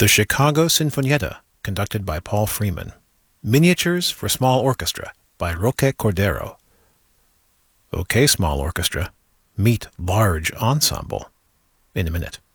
The Chicago Sinfonietta, conducted by Paul Freeman. Miniatures for Small Orchestra by Roque Cordero. Okay, small orchestra, meet large ensemble in a minute.